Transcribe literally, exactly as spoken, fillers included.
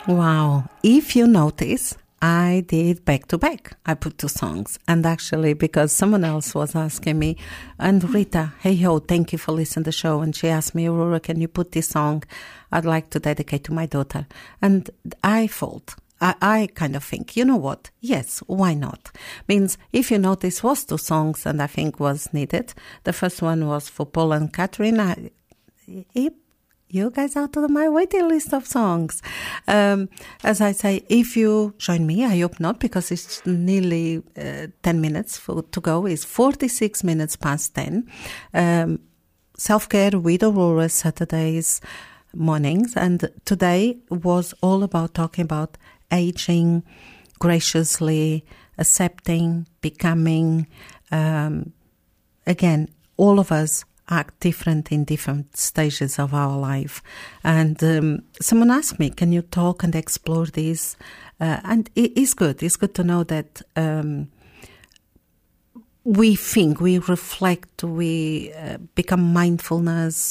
Wow. If you notice, I did back to back. I put two songs. And actually, because someone else was asking me, and Rita, hey ho, thank you for listening to the show. And she asked me, Aurora, can you put this song I'd like to dedicate to my daughter? And I thought, I, I kind of think, you know what? Yes, why not? Means, if you notice, was two songs and I think was needed. The first one was for Paul and Catherine. I, it, You guys out of my waiting list of songs. Um, as I say, if you join me, I hope not, because it's nearly uh, ten minutes for, to go. It's forty-six minutes past ten. Um, Self-Care with Aurora, Saturdays mornings. And today was all about talking about aging graciously, accepting, becoming. Um, again, all of us act different in different stages of our life. And um, someone asked me, can you talk and explore this? Uh, and it is good. It's good to know that um, we think, we reflect, we uh, become mindfulness,